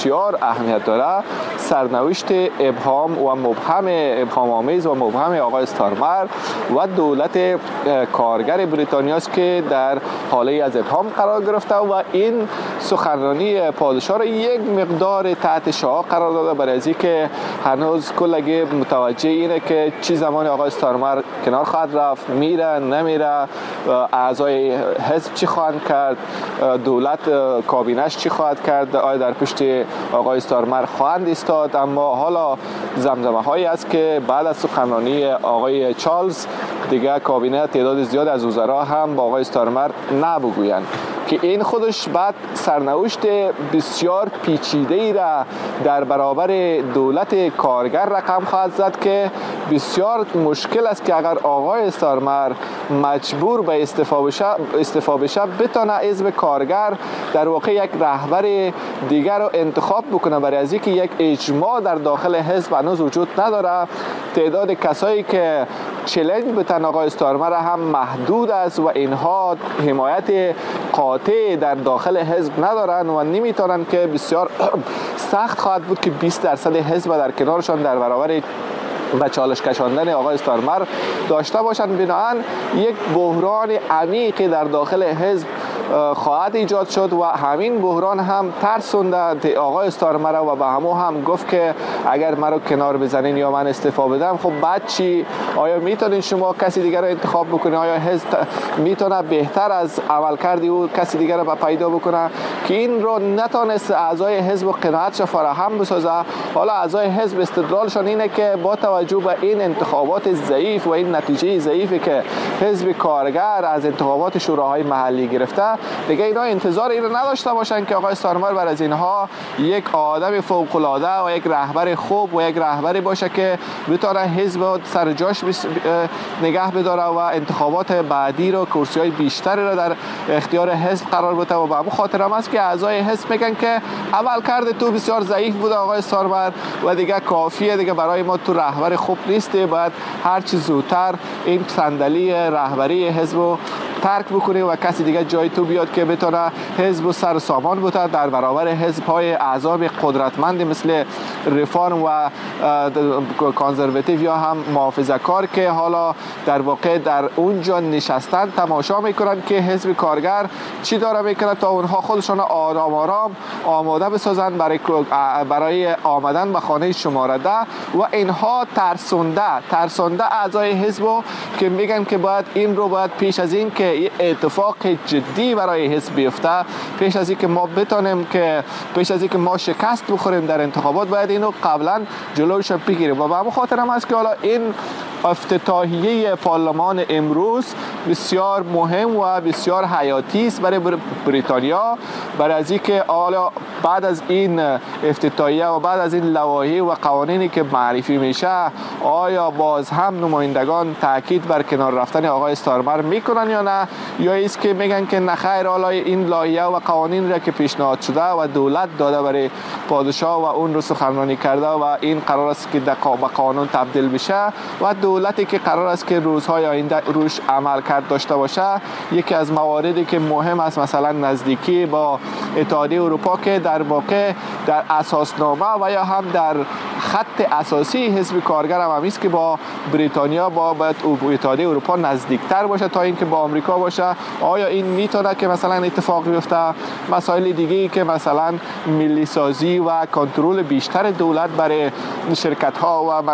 بسیار اهمیت داره سرنوشت ابهام آمیز و مبهم آقای استارمر و دولت کارگر بریتانیا است که در حاله از ابهام قرار گرفته و این سخنرانی پادشاه را یک مقدار تحت شعاع قرار داده، برای از اینکه هنوز کلگی متوجه اینه که چی زمان آقای استارمر کنار خواهد رفت، میره نمیره، اعضای حزب چی خواهند کرد، دولت کابینش چی خواهد کرد، آیا در پشت آقای استارمر خواهند ایستاد. اما حالا زمزمه هایی است که بعد از سخنرانی آقای چارلز دیگه کابینه تعداد زیاد از وزرا هم با آقای استارمر نبگویند که این خودش بعد سرنوشت بسیار پیچیده ای را در برابر دولت کارگر رقم خواهد زد که بسیار مشکل است که اگر آقای استارمر مجبور به استعفا بشه بتونه حزب کارگر در واقع یک رهبر دیگر رو انتخاب بکنه، برای از اینکه یک اجماع در داخل حزب هنوز وجود نداره. تعداد کسایی که چالش بتن آقای استارمر هم محدود است و اینها حمایت قاطع در داخل حزب ندارن و نمیتونن که بسیار سخت خواهد بود که 20% حزب در کنارشان در برابر و چالش کشاندن آقای استارمر داشته باشند. بنابراین یک بحران عمیقی در داخل حزب خواهد ایجاد شد و همین بحران هم ترسونده آقای استارمر و به همو هم گفت که اگر مرا کنار بزنین یا من استعفا بدم خب بعد چی؟ آیا میتونین شما کسی دیگر رو انتخاب بکنین؟ آیا حزب میتونه بهتر از عملکرد او کسی دیگر رو پیدا بکنه؟ که این رو نتونست اعضای حزب قناعتش فراهم بسازه. حالا اعضای حزب استدلالشان اینه که با توجه به این انتخابات ضعیف و این نتیجه ضعیفی که حزب کارگر از انتخابات شوراهای محلی گرفته، دیگه اینا انتظار این رو نداشته باشن که آقای استارمر بر از اینها یک آدم فوق العاده و یک رهبر خوب و یک رهبری باشه که بتونه حزب سر جاش نگه بداره و انتخابات بعدی رو کرسی‌های بیشتری رو در اختیار حزب قرار بده. و به همون خاطر هم است که اعضای حزب میگن که عملکرد تو بسیار ضعیف بوده آقای استارمر و دیگه کافیه، دیگه برای ما تو رهبر خوب نیسته، باید هر چی زودتر این صندلی رهبری حزب رو ترک بکنه و کسی دیگه جای تو بیاد که بتونه حزب سر سامان بوده در برابر حزب‌های احزاب قدرتمند مثل ریفارم و کانزرواتیو یا هم محافظه‌کار که حالا در واقع در اونجا نشستن تماشا میکنن که حزب کارگر چی داره میکنه تا اونها خودشون آرام آرام آماده بسازن برای آمدن به خانه شماره 10 و اینها ترسونده اعضای حزب که میگن که باید این رو باید پیش از این که اتفاق جدی برای حزب بیفته، پیش از اینکه ما شکست بخوریم در انتخابات، باید اینو قبلا جلویش بگیریم. و به همون خاطر هم است که حالا این افتتاحیه پارلمان امروز بسیار مهم و بسیار حیاتی است برای بریتانیا، برای از اینکه حالا بعد از این افتتاحیه و بعد از این لوایح و قوانینی که معرفی میشه آیا باز هم نمایندگان تاکید بر کنار رفتن آقای استارمر میکنن یا نه، یا ایست که میگن که نخیر حالا این لایحه و قوانین را که پیشنهاد شده و دولت داده برای پادشاه و اون رو سخنرانی کرده و این قرار است که به قانون تبدیل بشه و دولتی که قرار است که روزهای آینده روش عمل کرد داشته باشه. یکی از مواردی که مهم است مثلا نزدیکی با اتحادیه اروپا که در واقع در اساسنامه و یا هم در خط اساسی حزب کارگر هم است که با بریتانیا با اتحادیه اروپا نزدیکتر باشه تا اینکه با آمریکا باشه. آیا این میتونه که مثلا اتفاق بیفته؟ مسائل دیگه‌ای که مثلا ملی سازی و کنترل بیشتر دولت برای شرکت ها و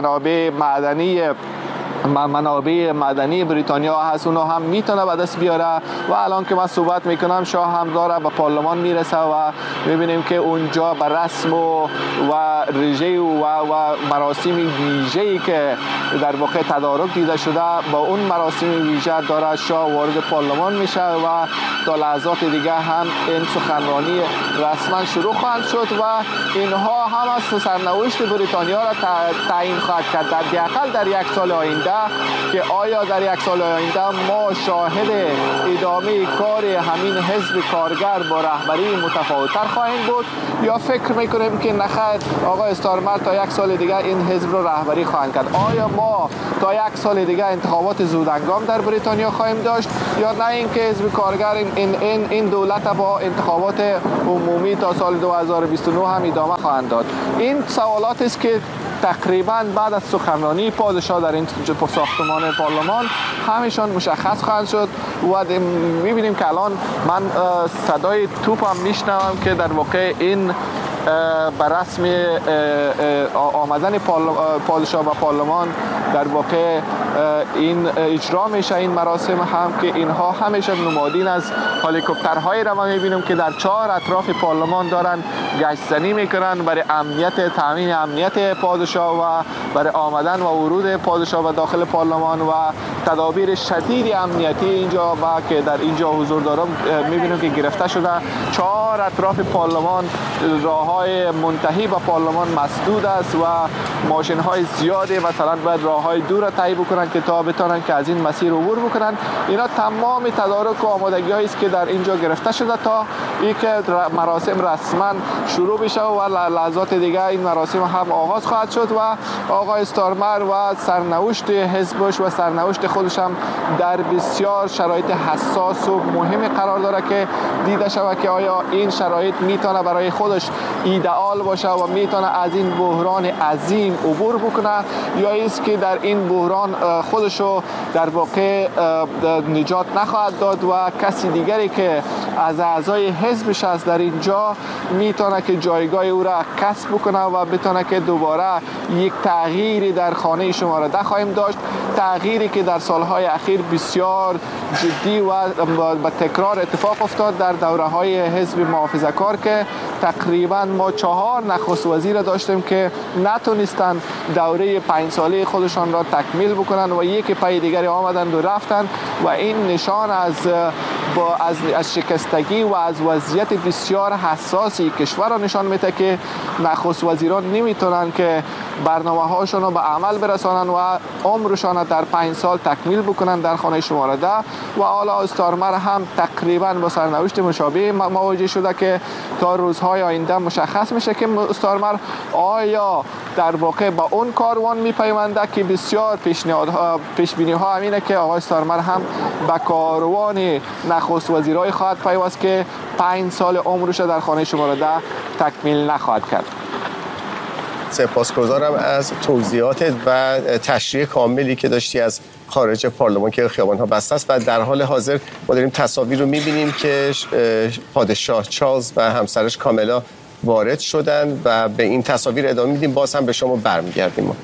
منابع معدنی بریتانیا هست، اونا هم میتونه به دست بیاره. و الان که من صحبت میکنم شاه هم داره به پارلمان میرسه و میبینیم که اونجا به رسم و رژه و مراسم ویژه‌ای که در واقع تدارک دیده شده با اون مراسم ویژه داره شاه وارد پارلمان میشه و تا لحظات دیگه هم این سخنرانی رسما شروع خواهد شد و اینها هم از سرنوشت بریتانیا را تعیین خواهد کرد. در حداقل در یک سال آینده آینده که آیا در یک سال آینده ما شاهد ادامه کار همین حزب کارگر با رهبری متفاوت‌تر خواهیم بود یا فکر میکنیم که نخیر آقای استارمر تا یک سال دیگه این حزب رو رهبری خواهند کرد؟ آیا ما تا یک سال دیگه انتخابات زودهنگام در بریتانیا خواهیم داشت یا نه اینکه حزب کارگر این دولت با انتخابات عمومی تا سال 2029 هم ادامه خواهند داد؟ این سوالات است که تقریبا بعد از سخنرانی پادشاه در این ساختمان پارلمان همشان مشخص خواهند شد و میبینیم که الان من صدای توپ هم میشنوم که در واقع این بر رسم آمدن پادشاه و پارلمان در واقع این اجرا میشه این مراسم هم که اینها همیشه نمادین از هلیکوپترهایی را ما میبینیم که در 4 اطراف پارلمان دارن گشت‌زنی میکنن برای تامین امنیت پادشاه و برای آمدن و ورود پادشاه و داخل پارلمان و تدابیر شدید امنیتی اینجا و که در اینجا حضور دارم میبینیم که گرفته شده. 4 اطراف پارلمان راههای منتهی به پارلمان مسدود است و ماشین های زیادی مثلا باید راههای دور را طی بکنن که تا بتونن که از این مسیر عبور بکنن. اینا تمام تدارک و آمادگی هایی است که در اینجا گرفته شده تا اینکه مراسم رسما شروع بشه و لحظات دیگه این مراسم هم آغاز خواهد شد و آقای استارمر و سرنوشت حزبش و سرنوشت خودش هم در بسیار شرایط حساس و مهم قرار داره که دیده شود که آیا این شرایط میتونه برای خودش ایدئال باشه و میتونه از این بحران عظیم عبور بکنه یا است که در این بحران خودشو در واقع نجات نخواهد داد و کسی دیگری که از اعضای حزبش است در اینجا میتونه که جایگاه او را کسب بکنه و بتونه که دوباره یک تغییری در خانه شماره 10 خواهیم داشت، تغییری که در سالهای اخیر بسیار جدی و با تکرار اتفاق افتاد در دوره‌های حزب محافظه‌کار که تقریبا ما 4 نخست وزیر داشتیم که نتونستن دوره 5 ساله خودشان را تکمیل بکنن و یک پای دیگری آمدند و رفتن و این نشان از شکستگی و از وضعیت بسیار حساسی کشور را نشان میده که نخست وزیران نمیتونن که برنامه هاشون رو به عمل برسانن و عمرشان را در 5 سال تکمیل بکنن در خانه شماره 10 و حالا استارمر هم تقریبا با سرنوشت مشابه مواجه شده که تا روزهای آینده مشخص میشه که استارمر آیا در واقع با اون کاروان میپیونده که بسیار پیش بینی ها همینه که آقای استارمر هم به کاروان نخست وزیرای خواهد پیوست که 5 سال عمرش در خانه شماره 10 تکمیل نخواهد کرد. سپاسگزارم از توضیحاتت و تشریح کاملی که داشتی از خارج پارلمان که خیابان‌ها بسته است و در حال حاضر ما داریم تصاویر رو می‌بینیم که پادشاه چارلز و همسرش کامیلا وارد شدن و به این تصاویر ادامه میدیم. باز هم به شما برمیگردیم ما.